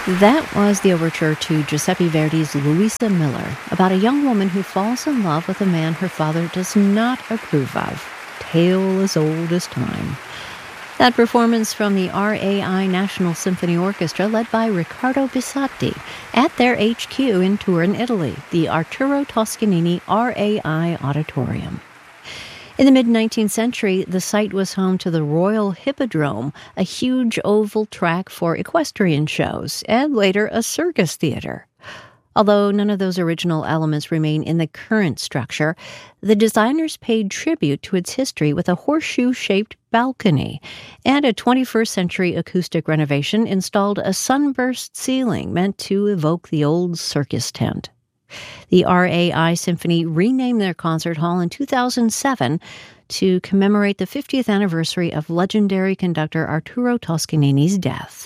That was the overture to Giuseppe Verdi's Louisa Miller, about a young woman who falls in love with a man her father does not approve of. Tale as old as time. That performance from the RAI National Symphony Orchestra, led by Riccardo Bisatti, at their HQ in Turin, Italy, the Arturo Toscanini RAI Auditorium. In the mid-19th century, the site was home to the Royal Hippodrome, a huge oval track for equestrian shows, and later a circus theater. Although none of those original elements remain in the current structure, the designers paid tribute to its history with a horseshoe-shaped balcony, and a 21st-century acoustic renovation installed a sunburst ceiling meant to evoke the old circus tent. The RAI Symphony renamed their concert hall in 2007 to commemorate the 50th anniversary of legendary conductor Arturo Toscanini's death.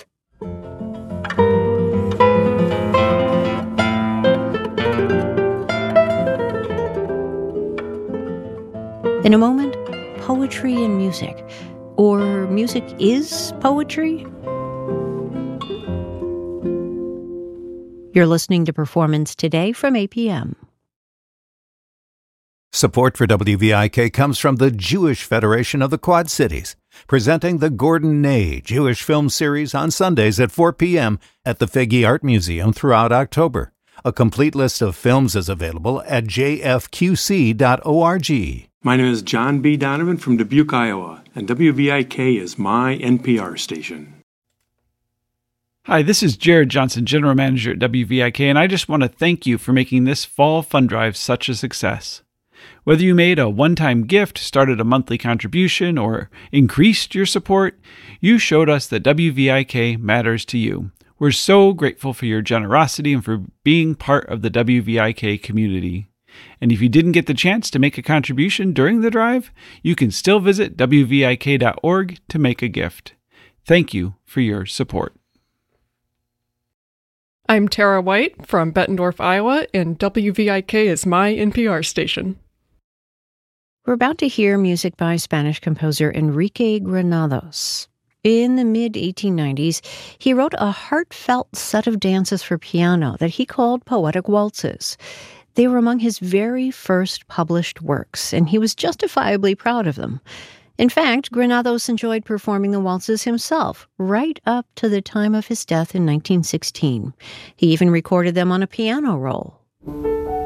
In a moment, poetry and music. Or music is poetry? You're listening to Performance Today from APM. Support for WVIK comes from the Jewish Federation of the Quad Cities, presenting the Gordon Ney Jewish Film Series on Sundays at 4 p.m. at the Figge Art Museum throughout October. A complete list of films is available at jfqc.org. My name is John B. Donovan from Dubuque, Iowa, and WVIK is my NPR station. Hi, this is Jared Johnson, General Manager at WVIK, and I just want to thank you for making this fall fund drive such a success. Whether you made a one-time gift, started a monthly contribution, or increased your support, you showed us that WVIK matters to you. We're so grateful for your generosity and for being part of the WVIK community. And if you didn't get the chance to make a contribution during the drive, you can still visit WVIK.org to make a gift. Thank you for your support. I'm Tara White from Bettendorf, Iowa, and WVIK is my NPR station. We're about to hear music by Spanish composer Enrique Granados. In the mid-1890s, he wrote a heartfelt set of dances for piano that he called poetic waltzes. They were among his very first published works, and he was justifiably proud of them. In fact, Granados enjoyed performing the waltzes himself, right up to the time of his death in 1916. He even recorded them on a piano roll.